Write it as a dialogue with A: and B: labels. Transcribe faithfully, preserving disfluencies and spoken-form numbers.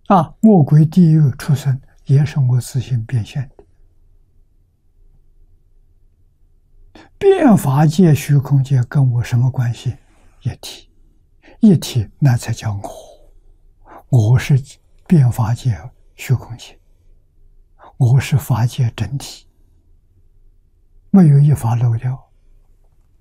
A: 啊，我归地狱出生也是我自行变现的。变法界、虚空界跟我什么关系？一体，一体那才叫我。我是变法界、虚空界，我是法界整体，没有一法漏掉。